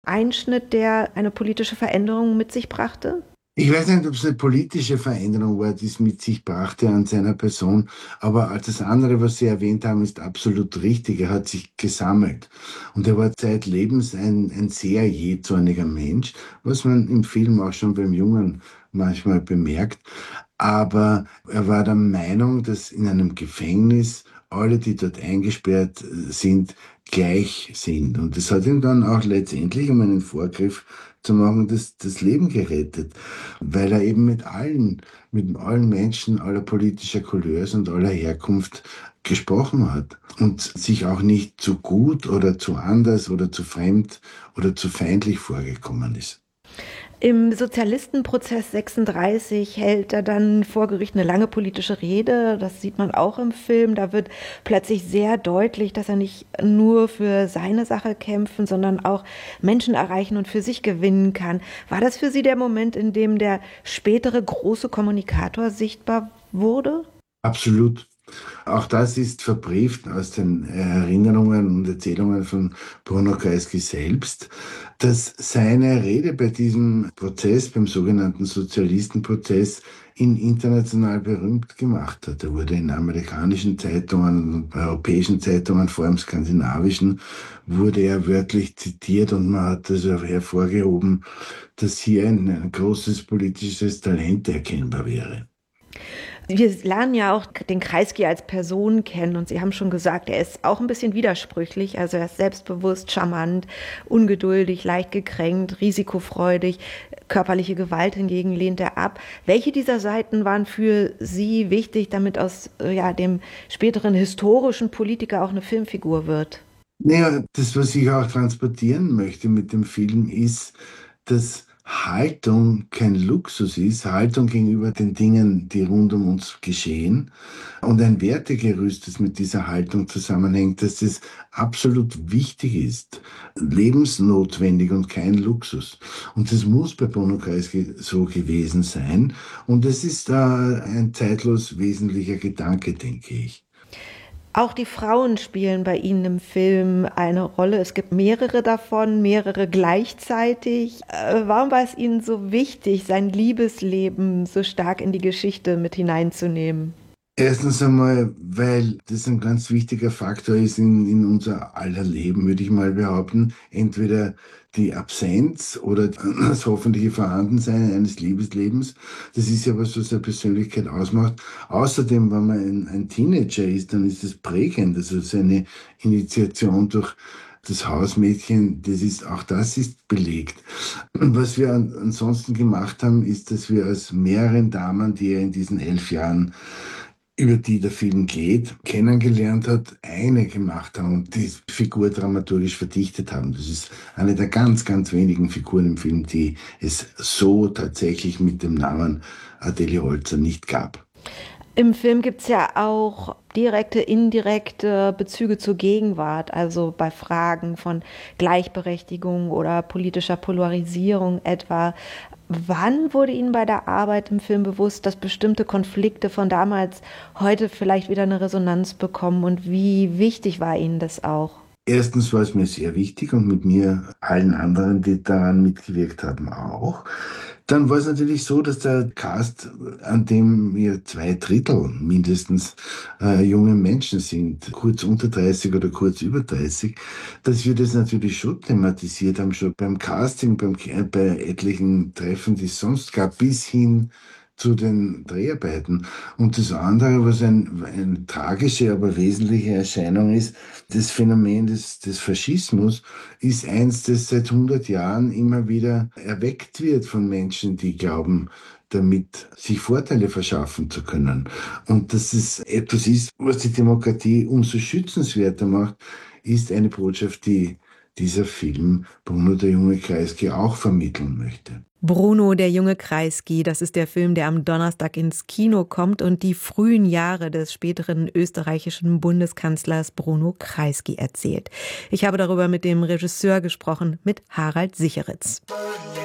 Einschnitt, der eine politische Veränderung mit sich brachte? Ich weiß nicht, ob es eine politische Veränderung war, die es mit sich brachte an seiner Person, aber das andere, was Sie erwähnt haben, ist absolut richtig. Er hat sich gesammelt und er war zeitlebens ein sehr jähzorniger Mensch, was man im Film auch schon beim Jungen manchmal bemerkt. Aber er war der Meinung, dass in einem Gefängnis alle, die dort eingesperrt sind, gleich sind. Und das hat ihm dann auch letztendlich, um einen Vorgriff zu machen, das Leben gerettet, weil er eben mit allen Menschen aller politischer Couleurs und aller Herkunft gesprochen hat und sich auch nicht zu gut oder zu anders oder zu fremd oder zu feindlich vorgekommen ist. Im Sozialistenprozess 36 hält er dann vor Gericht eine lange politische Rede. Das sieht man auch im Film. Da wird plötzlich sehr deutlich, dass er nicht nur für seine Sache kämpfen, sondern auch Menschen erreichen und für sich gewinnen kann. War das für Sie der Moment, in dem der spätere große Kommunikator sichtbar wurde? Absolut. Auch das ist verbrieft aus den Erinnerungen und Erzählungen von Bruno Kreisky selbst, dass seine Rede bei diesem Prozess, beim sogenannten Sozialistenprozess, ihn international berühmt gemacht hat. Er wurde in amerikanischen Zeitungen und europäischen Zeitungen, vor allem skandinavischen, wurde er wörtlich zitiert und man hat also hervorgehoben, dass hier ein großes politisches Talent erkennbar wäre. Wir lernen ja auch den Kreisky als Person kennen und Sie haben schon gesagt, er ist auch ein bisschen widersprüchlich. Also er ist selbstbewusst, charmant, ungeduldig, leicht gekränkt, risikofreudig. Körperliche Gewalt hingegen lehnt er ab. Welche dieser Seiten waren für Sie wichtig, damit aus dem späteren historischen Politiker auch eine Filmfigur wird? Naja, das, was ich auch transportieren möchte mit dem Film, ist, dass Haltung kein Luxus ist, Haltung gegenüber den Dingen, die rund um uns geschehen und ein Wertegerüst, das mit dieser Haltung zusammenhängt, dass das absolut wichtig ist, lebensnotwendig und kein Luxus. Und das muss bei Bruno Kreisky so gewesen sein. Und es ist ein zeitlos wesentlicher Gedanke, denke ich. Auch die Frauen spielen bei Ihnen im Film eine Rolle. Es gibt mehrere davon, mehrere gleichzeitig. Warum war es Ihnen so wichtig, sein Liebesleben so stark in die Geschichte mit hineinzunehmen? Erstens einmal, weil das ein ganz wichtiger Faktor ist in unser aller Leben, würde ich mal behaupten. Entweder die Absenz oder das hoffentliche Vorhandensein eines Liebeslebens. Das ist ja was, was eine Persönlichkeit ausmacht. Außerdem, wenn man ein Teenager ist, dann ist es prägend. Also seine Initiation durch das Hausmädchen, auch das ist belegt. Und was wir ansonsten gemacht haben, ist, dass wir aus mehreren Damen, die er in diesen 11 Jahren über die der Film geht, kennengelernt hat, eine gemacht haben und die Figur dramaturgisch verdichtet haben. Das ist eine der ganz, ganz wenigen Figuren im Film, die es so tatsächlich mit dem Namen Adele Holzer nicht gab. Im Film gibt es ja auch direkte, indirekte Bezüge zur Gegenwart, also bei Fragen von Gleichberechtigung oder politischer Polarisierung etwa. Wann wurde Ihnen bei der Arbeit im Film bewusst, dass bestimmte Konflikte von damals heute vielleicht wieder eine Resonanz bekommen und wie wichtig war Ihnen das auch? Erstens war es mir sehr wichtig und mit mir allen anderen, die daran mitgewirkt haben, auch. Dann war es natürlich so, dass der Cast, an dem wir 2 Drittel mindestens junge Menschen sind, kurz unter 30 oder kurz über 30, dass wir das natürlich schon thematisiert haben, schon beim Casting, bei etlichen Treffen, die es sonst gab, bis hin zu den Dreharbeiten. Und das andere, was eine tragische, aber wesentliche Erscheinung ist, das Phänomen des Faschismus, ist eins, das seit 100 Jahren immer wieder erweckt wird von Menschen, die glauben, damit sich Vorteile verschaffen zu können. Und dass es etwas ist, was die Demokratie umso schützenswerter macht, ist eine Botschaft, die dieser Film Bruno der junge Kreisky auch vermitteln möchte. Bruno, der junge Kreisky, das ist der Film, der am Donnerstag ins Kino kommt und die frühen Jahre des späteren österreichischen Bundeskanzlers Bruno Kreisky erzählt. Ich habe darüber mit dem Regisseur gesprochen, mit Harald Sicheritz.